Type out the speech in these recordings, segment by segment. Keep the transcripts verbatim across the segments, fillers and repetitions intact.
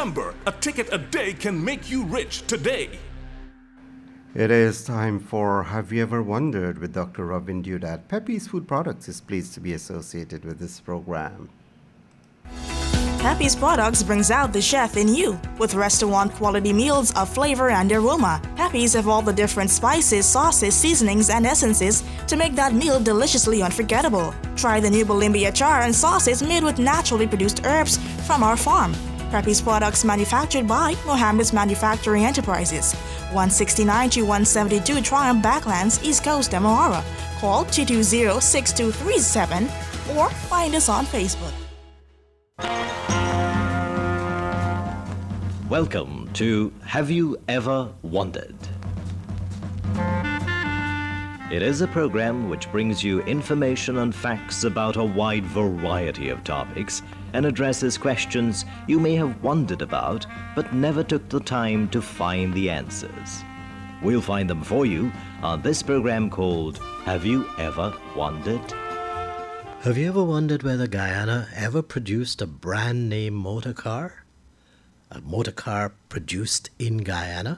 Remember, a ticket a day can make you rich today. It is time for Have You Ever Wondered with Doctor Robin Dudat. Pepe's Food Products is pleased to be associated with this program. Pepe's Products brings out the chef in you with restaurant-quality meals of flavor and aroma. Pepe's have all the different spices, sauces, seasonings, and essences to make that meal deliciously unforgettable. Try the new Bolimbia char and sauces made with naturally produced herbs from our farm. Pepe's Products manufactured by Mohammed's Manufacturing Enterprises, one sixty-nine to one seventy-two Triumph Backlands, East Coast, Demerara. Call two two zero, six two three seven or find us on Facebook. Welcome to Have You Ever Wondered? It is a program which brings you information and facts about a wide variety of topics and addresses questions you may have wondered about but never took the time to find the answers. We'll find them for you on this program called Have You Ever Wondered? Have you ever wondered whether Guyana ever produced a brand name motor car? A motor car produced in Guyana?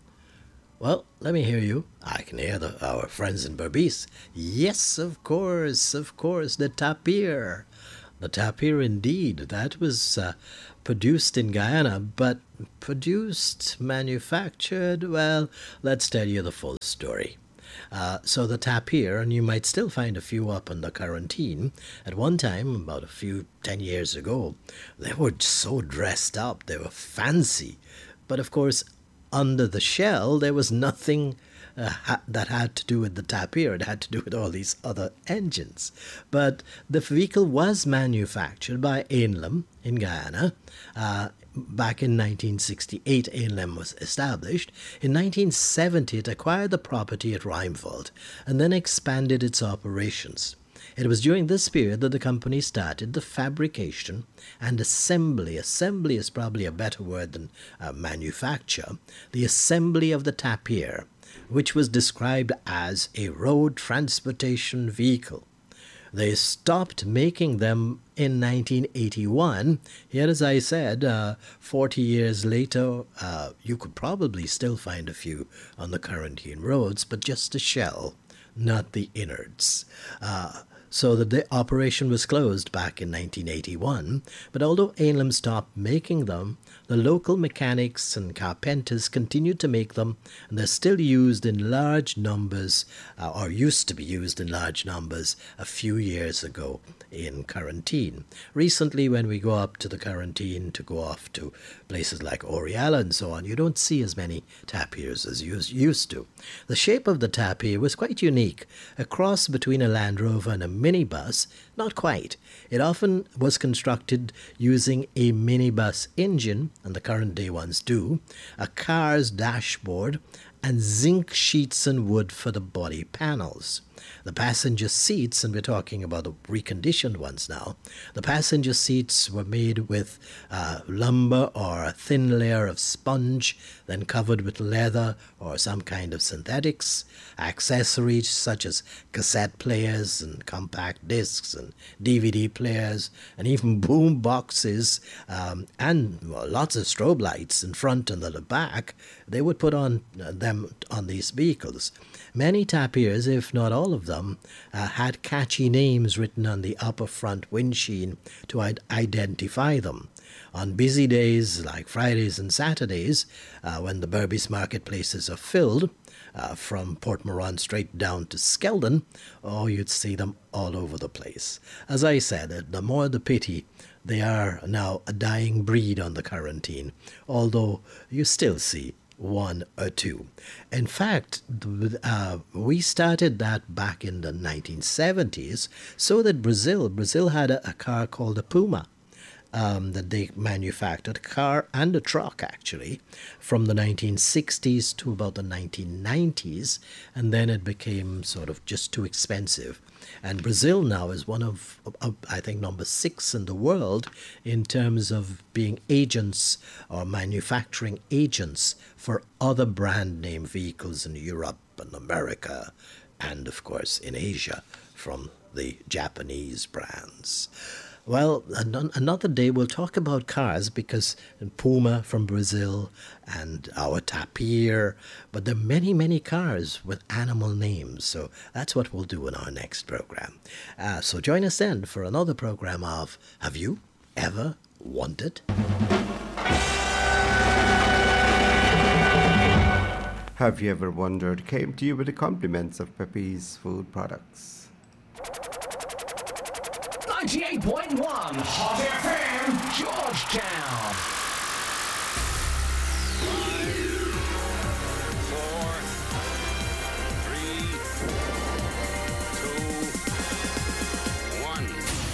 Well, let me hear you. I can hear the, our friends in Berbice. Yes, of course, of course, the Tapir. The Tapir indeed. That was uh, produced in Guyana, but produced, manufactured, well, let's tell you the full story. Uh, so the Tapir, and you might still find a few up on the Quarantine, at one time, about a few, ten years ago, they were so dressed up, they were fancy. But of course, under the shell, there was nothing uh, ha- that had to do with the Tapir. It had to do with all these other engines. But the vehicle was manufactured by Ainlem in Guyana. Uh, Back in nineteen sixty-eight, Ainlem was established. In nineteen seventy, it acquired the property at Rheinwald and then expanded its operations. It was during this period that the company started the fabrication and assembly. Assembly is probably a better word than uh, manufacture. The assembly of the Tapir, which was described as a road transportation vehicle. They stopped making them in nineteen eighty-one. Yet, as I said, uh, forty years later, uh, you could probably still find a few on the Quarantine roads, but just the shell, not the innards. Uh, so the, the operation was closed back in nineteen eighty-one, but although Ainlem stopped making them, the local mechanics and carpenters continued to make them, and they're still used in large numbers, uh, or used to be used in large numbers a few years ago in Quarantine. Recently, when we go up to the Quarantine to go off to places like Oriala and so on, you don't see as many tapirs as you used to. The shape of the tapir was quite unique, a cross between a Land Rover and a minibus. Not quite. It often was constructed using a minibus engine, and the current day ones do, a car's dashboard, and zinc sheets and wood for the body panels. The passenger seats, and we're talking about the reconditioned ones now, the passenger seats were made with uh, lumber or a thin layer of sponge, then covered with leather or some kind of synthetics. Accessories such as cassette players and compact discs and D V D players and even boom boxes um, and well, lots of strobe lights in front and at the back, they would put on uh, them on these vehicles. Many tapirs, if not all of them, uh, had catchy names written on the upper front windshield to I- identify them. On busy days like Fridays and Saturdays, uh, when the Berbice marketplaces are filled, uh, from Port Moran straight down to Skeldon, oh, you'd see them all over the place. As I said, the more the pity, they are now a dying breed on the Quarantine, although you still see one or two. In fact, uh, we started that back in the nineteen seventies, so that Brazil, Brazil had a, a car called a Puma. Um, that they manufactured, a car and a truck actually, from the nineteen sixties to about the nineteen nineties, and then it became sort of just too expensive. And Brazil now is one of, of, I think, number six in the world in terms of being agents or manufacturing agents for other brand name vehicles in Europe and America, and of course in Asia from the Japanese brands. Well, an- another day we'll talk about cars because Puma from Brazil and our Tapir, but there are many, many cars with animal names. So that's what we'll do in our next program. Uh, so join us then for another program of Have You Ever Wondered? Have You Ever Wondered came to you with the compliments of Pepe's Food Products. ninety-eight point one Hot F M, Georgetown. Four, three, two, one.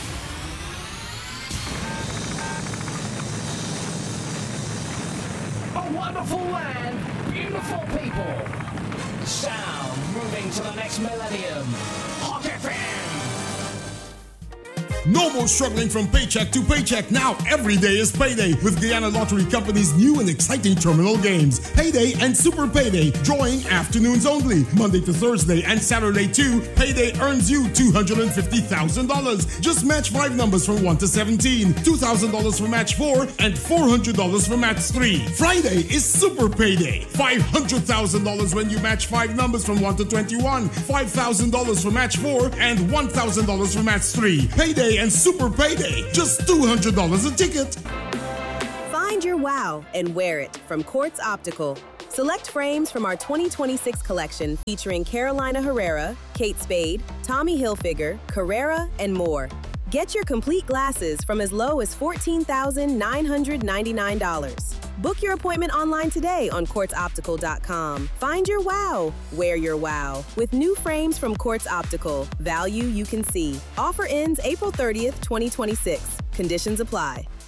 A wonderful land, beautiful people. Sound moving to the next millennium. Hot F M. No more struggling from paycheck to paycheck. Now every day is payday with Guyana Lottery Company's new and exciting terminal games. Payday and Super Payday, drawing afternoons only. Monday to Thursday and Saturday too. Payday earns you two hundred fifty thousand dollars. Just match five numbers from one to seventeen. two thousand dollars for match four and four hundred dollars for match three. Friday is Super Payday. five hundred thousand dollars when you match five numbers from one to twenty-one. five thousand dollars for match four and one thousand dollars for match three. Payday and Super Payday, just two hundred dollars a ticket. Find your wow and wear it from Quartz Optical. Select frames from our twenty twenty-six collection featuring Carolina Herrera, Kate Spade, Tommy Hilfiger, Carrera, and more. Get your complete glasses from as low as fourteen thousand nine hundred ninety-nine dollars. Book your appointment online today on quartz optical dot com. Find your wow, wear your wow. With new frames from Quartz Optical, value you can see. Offer ends April thirtieth, twenty twenty-six. Conditions apply.